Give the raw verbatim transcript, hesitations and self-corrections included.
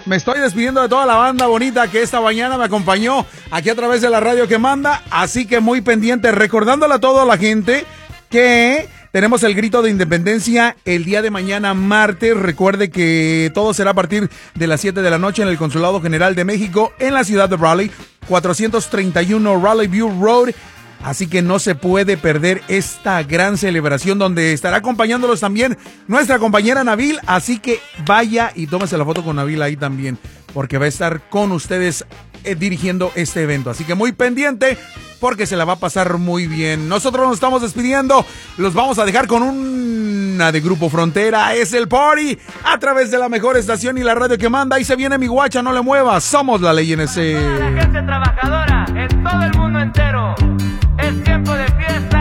Me estoy despidiendo de toda la banda bonita que esta mañana me acompañó aquí a través de la radio que manda. Así que muy pendiente, recordándole a toda la gente que tenemos el grito de independencia el día de mañana martes. Recuerde que todo será a partir de las siete de la noche en el Consulado General de México en la ciudad de Raleigh, cuatrocientos treinta y uno Raleigh View Road. Así que no se puede perder esta gran celebración donde estará acompañándolos también nuestra compañera Nabil. Así que vaya y tómese la foto con Nabil ahí también, porque va a estar con ustedes eh, dirigiendo este evento. Así que muy pendiente, porque se la va a pasar muy bien. Nosotros nos estamos despidiendo. Los vamos a dejar con una de Grupo Frontera. Es el Party a través de la mejor estación y la radio que manda. Ahí se viene mi guacha, no le muevas. Somos la Ley N S. Para toda la gente trabajadora en todo el mundo entero. Es tiempo de fiesta.